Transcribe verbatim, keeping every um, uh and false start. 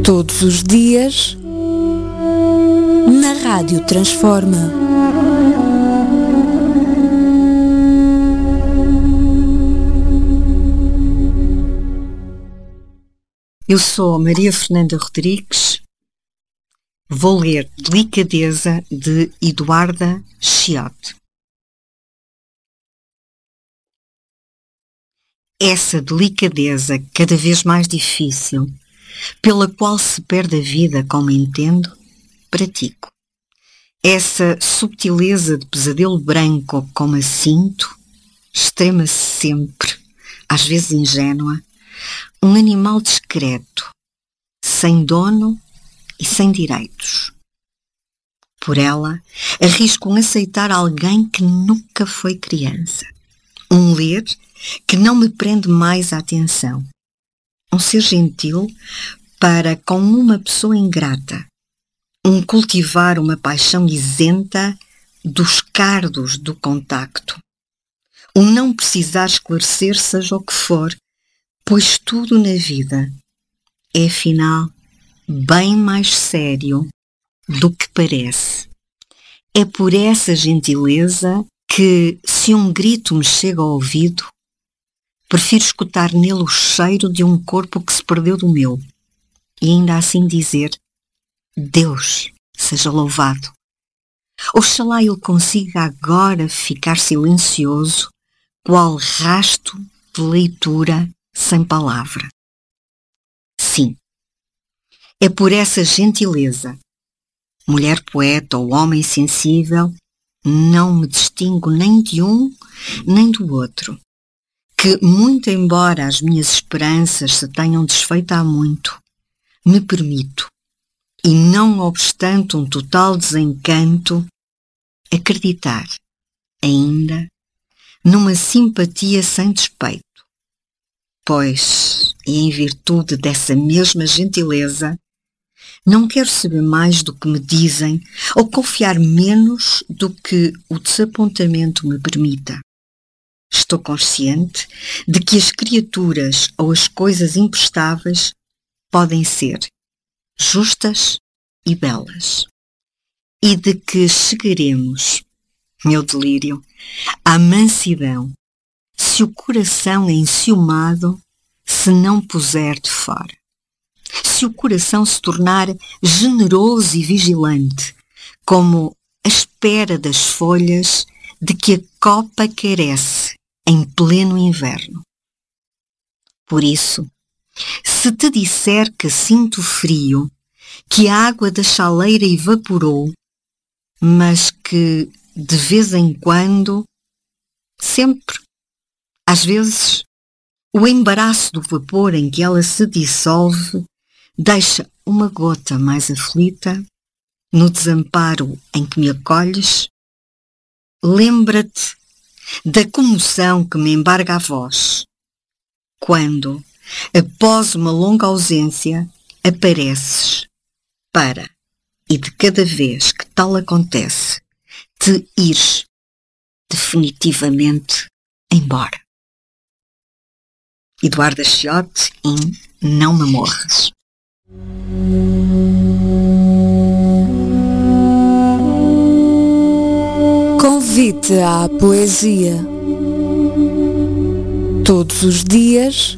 Todos os dias, na Rádio Transforma. Eu sou Maria Fernanda Rodrigues. Vou ler Delicadeza de Eduarda Chiotte. Essa delicadeza cada vez mais difícil, pela qual se perde a vida como entendo, pratico. Essa subtileza de pesadelo branco como a sinto, extrema-se sempre, às vezes ingênua, um animal discreto, sem dono e sem direitos. Por ela, arrisco em aceitar alguém que nunca foi criança. Um ler que não me prende mais a atenção. Um ser gentil para com uma pessoa ingrata. Um cultivar uma paixão isenta dos cardos do contacto. Um não precisar esclarecer seja o que for, pois tudo na vida é, afinal, bem mais sério do que parece. É por essa gentileza que, se um grito me chega ao ouvido, prefiro escutar nele o cheiro de um corpo que se perdeu do meu e ainda assim dizer: Deus seja louvado. Oxalá ele consiga agora ficar silencioso, qual rasto de leitura sem palavra. Sim, é por essa gentileza, mulher poeta ou homem sensível, não me distingo nem de um nem do outro, que, muito embora as minhas esperanças se tenham desfeito há muito, me permito, e não obstante um total desencanto, acreditar, ainda, numa simpatia sem despeito, pois, e em virtude dessa mesma gentileza, não quero saber mais do que me dizem ou confiar menos do que o desapontamento me permita. Estou consciente de que as criaturas ou as coisas imprestáveis podem ser justas e belas, e de que chegaremos, meu delírio, à mansidão, se o coração é enciumado se não puser de fora. Se o coração se tornar generoso e vigilante, como a espera das folhas de que a copa carece em pleno inverno. Por isso, se te disser que sinto frio, que a água da chaleira evaporou, mas que, de vez em quando, sempre, às vezes, o embaraço do vapor em que ela se dissolve deixa uma gota mais aflita, no desamparo em que me acolhes, lembra-te da comoção que me embarga a voz, quando, após uma longa ausência, apareces para, e de cada vez que tal acontece, te ires definitivamente embora. Eduarda Chiotte em Não Me Morras. Convite à poesia. Todos os dias,